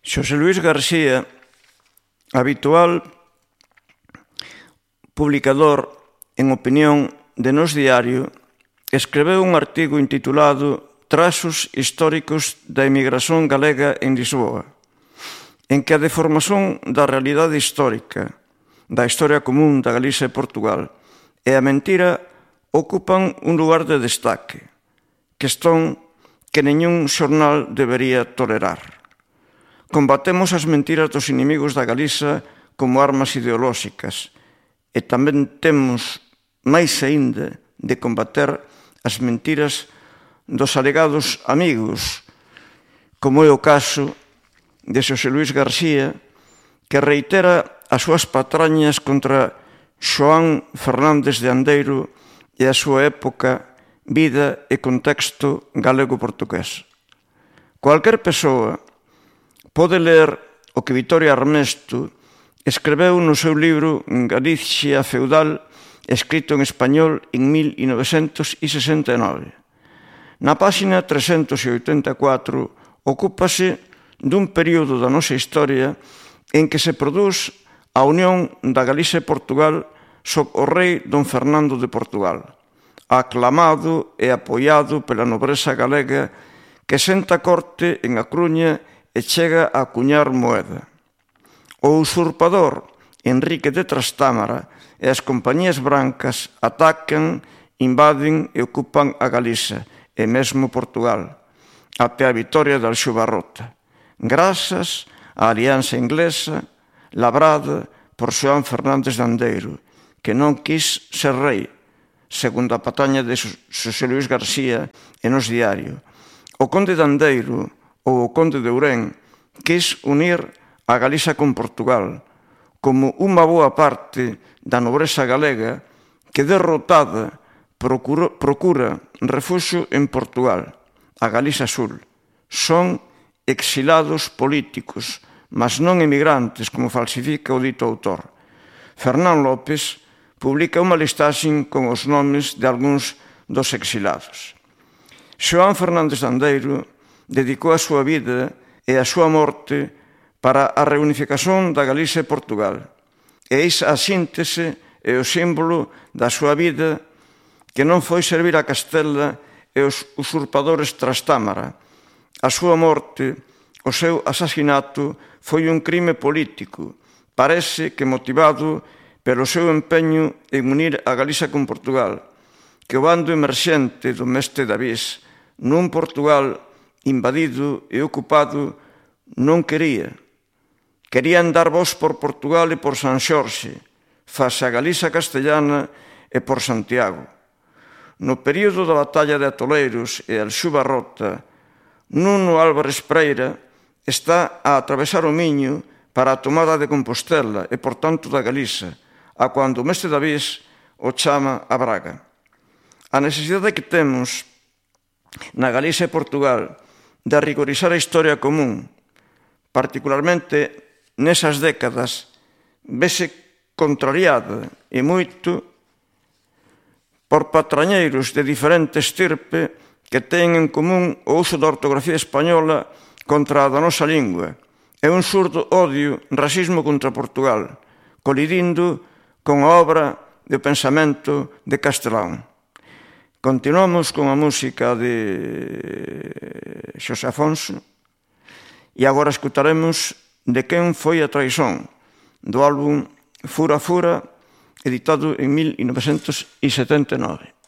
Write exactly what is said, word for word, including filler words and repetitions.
Xosé Luís García, habitual publicador en opinión de Nós Diario, escreveu un artigo intitulado Trazos históricos da emigración galega en Lisboa, en que a deformación da realidade histórica, da historia común da Galiza e Portugal e a mentira ocupan un lugar de destaque, questón que ningún xornal debería tolerar. Combatemos as mentiras dos inimigos da Galiza como armas ideolóxicas e tamén temos máis aínda de combater as mentiras dos alegados amigos, como é o caso de Xosé Luís García, que reitera as súas patrañas contra Xoán Fernández de Andeiro e a súa época, vida e contexto galego-portugués. Cualquier persoa pode ler o que Vitoria Armesto escreveu no seu libro Galicia feudal, escrito en español en mil novecentos sesenta e nove. Na páxina trescentos oitenta e catro ocúpase dun período da nosa historia en que se produz a unión da Galicia e Portugal sob o rei don Fernando de Portugal, aclamado e apoiado pela nobreza galega que senta corte en A Coruña e chega a acuñar moeda. O usurpador Enrique de Trastámara e as compañías brancas atacan, invaden e ocupan a Galiza e mesmo Portugal, até a vitoria de Alxubarrota, grazas á alianza inglesa labrada por Xoán Fernández de Andeiro, que non quis ser rei, segundo a pataña de Xosé Luís García e Nós Diario. O conde de Andeiro ou o conde de Ourén quis unir a Galiza con Portugal, como unha boa parte da nobreza galega que, derrotada, procura, procura refuxo en Portugal, a Galiza Sul. Son exilados políticos, mas non emigrantes, como falsifica o dito autor. Fernán López publica unha listaxe con os nomes de algúns dos exilados. Xoán Fernández de Andeiro dedicou a súa vida e a súa morte para a reunificación da Galiza e Portugal. E eis a síntese e o símbolo da súa vida, que non foi servir a Castela e os usurpadores Trastámara. A súa morte, o seu asasinato, foi un crime político, parece que motivado pelo seu empeño en unir a Galiza con Portugal, que o bando emerxente do mestre Davís, nun Portugal invadido e ocupado, non quería. Querían dar voz por Portugal e por San Xorxe, face a Galiza castellana e por Santiago. No período da batalla de Atoleiros e Alxubarrota, Nuno Álvarez Preira está a atravesar o Miño para a tomada de Compostela e, por tanto, da Galiza, a cando o mestre Davís o chama a Braga. A necesidade que temos na Galiza e Portugal de rigorizar a historia común, particularmente nesas décadas, vese contrariada e moito por patrañeiros de diferente estirpe que ten en común o uso da ortografía española contra a da nosa lingua e un surdo odio, racismo contra Portugal, colidindo con a obra de pensamento de Castelán. Continuamos con a música de Xosé Afonso e agora escutaremos De quen foi a traizón, do álbum Fura Fura, editado en mil novecentos setenta e nove.